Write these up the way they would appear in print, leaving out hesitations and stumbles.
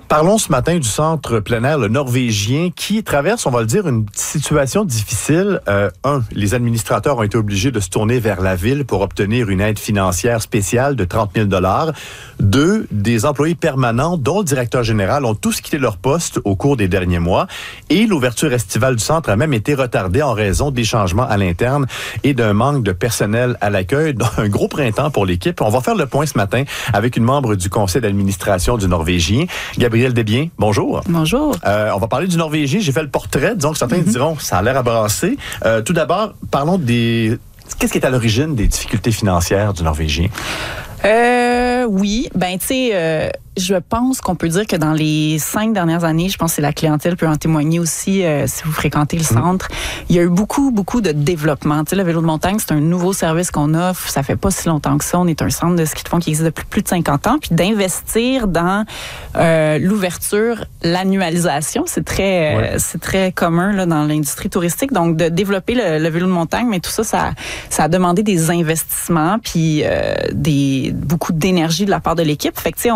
Parlons ce matin du centre plein air, le Norvégien, qui traverse, on va le dire, une situation difficile. Les administrateurs ont été obligés de se tourner vers la ville pour obtenir une aide financière spéciale de 30 000 $. 2, des employés permanents, dont le directeur général, ont tous quitté leur poste au cours des derniers mois. Et l'ouverture estivale du centre a même été retardée en raison des changements à l'interne et d'un manque de personnel à l'accueil. Un gros printemps pour l'équipe. On va faire le point ce matin avec une membre du conseil d'administration du Norvégien, Gabrielle Desbiens. Bonjour. Bonjour. On va parler du Norvégien. J'ai fait le portrait. Disons que certains diront ça a l'air à brasser. Tout d'abord, parlons qu'est-ce qui est à l'origine des difficultés financières du Norvégien? Oui, ben tu sais, je pense qu'on peut dire que dans les 5 dernières années, je pense que la clientèle peut en témoigner aussi si vous fréquentez le centre. Il y a eu beaucoup de développement. Tu sais, le vélo de montagne, c'est un nouveau service qu'on offre. Ça fait pas si longtemps que ça. On est un centre de ski de fond qui existe depuis plus de 50 ans. Puis d'investir dans l'ouverture, l'annualisation, c'est très commun là, dans l'industrie touristique. Donc, de développer le vélo de montagne, mais tout ça, ça a demandé des investissements puis beaucoup d'énergie de la part de l'équipe. Fait que tu sais,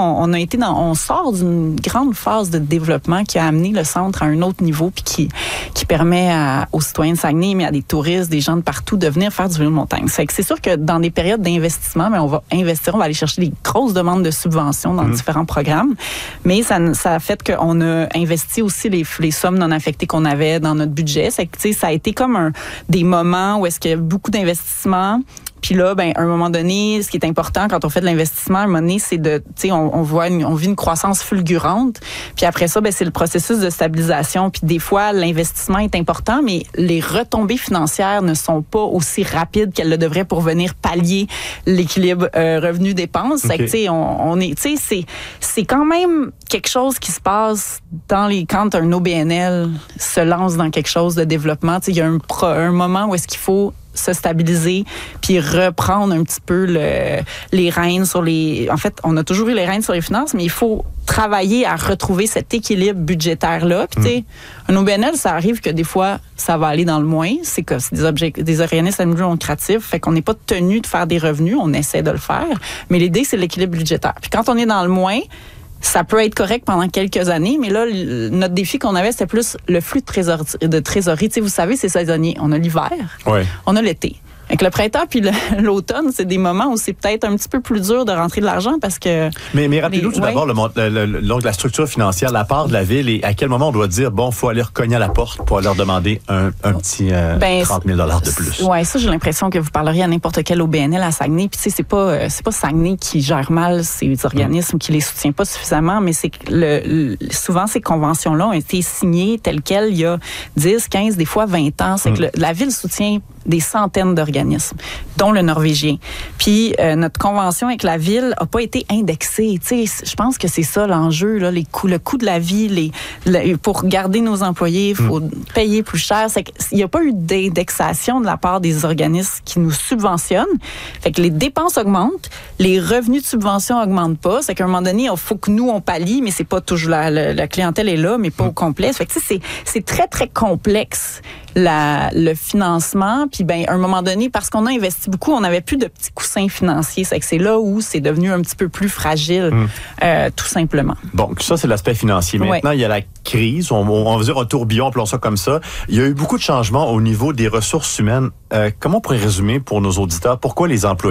on sort d'une grande phase de développement qui a amené le centre à un autre niveau puis qui permet aux citoyens de Saguenay, mais à des touristes, des gens de partout de venir faire du vélo de montagne. Fait que c'est sûr que dans des périodes d'investissement, on va investir, on va aller chercher des grosses demandes de subventions dans différents programmes. Mais ça a fait qu'on a investi aussi les sommes non affectées qu'on avait dans notre budget. C'est que tu sais, ça a été comme des moments où est-ce qu'il y a beaucoup d'investissements. Puis là, à un moment donné, ce qui est important quand on fait de l'investissement, à un moment donné, c'est de, tu sais, on vit une croissance fulgurante. Puis après ça, c'est le processus de stabilisation. Puis des fois, l'investissement est important, mais les retombées financières ne sont pas aussi rapides qu'elles le devraient pour venir pallier l'équilibre revenu-dépenses. Okay. Tu sais, tu sais, c'est quand même quelque chose qui se passe quand un OBNL se lance dans quelque chose de développement. Tu sais, il y a un moment où est-ce qu'il faut se stabiliser puis reprendre un petit peu les rênes sur les... En fait, on a toujours eu les rênes sur les finances, mais il faut travailler à retrouver cet équilibre budgétaire-là. Puis, tu sais, un OBNL, ça arrive que des fois, ça va aller dans le moins. C'est des organismes à but non lucratif. Fait qu'on n'est pas tenu de faire des revenus. On essaie de le faire. Mais l'idée, c'est l'équilibre budgétaire. Puis quand on est dans le moins, ça peut être correct pendant quelques années, mais là, notre défi qu'on avait, c'était plus le flux de trésorerie. Tu sais, vous savez, c'est saisonnier. On a l'hiver, on a l'été. Avec le printemps puis l'automne, c'est des moments où c'est peut-être un petit peu plus dur de rentrer de l'argent parce que... Mais rappelez-nous tout d'abord la structure financière, la part de la ville et à quel moment on doit dire, bon, il faut aller recogner à la porte pour leur demander un petit 30 000 $ de plus. Oui, ça, j'ai l'impression que vous parleriez à n'importe quel OBNL à Saguenay. Puis tu sais, c'est pas Saguenay qui gère mal ces organismes, qui les soutient pas suffisamment, mais c'est que souvent, ces conventions-là ont été signées telles quelles il y a 10, 15, des fois 20 ans. C'est que la ville soutient des centaines d'organismes, dont le Norvégien. Puis notre convention avec la ville a pas été indexée. Tu sais, je pense que c'est ça l'enjeu, là, le coût de la vie, pour garder nos employés, il faut payer plus cher. C'est qu'il n'y a pas eu d'indexation de la part des organismes qui nous subventionnent. Fait que les dépenses augmentent, les revenus de subvention augmentent pas. C'est qu'à un moment donné, il faut que nous on pallie, mais c'est pas toujours la clientèle est là, mais pas au complet. Fait que tu sais, c'est très très complexe le financement. Puis à un moment donné, parce qu'on a investi beaucoup, on n'avait plus de petits coussins financiers. C'est là où c'est devenu un petit peu plus fragile, tout simplement. Donc ça, c'est l'aspect financier. Maintenant, il y a la crise, on va dire un tourbillon, appelons ça comme ça. Il y a eu beaucoup de changements au niveau des ressources humaines. Comment on pourrait résumer pour nos auditeurs pourquoi les employés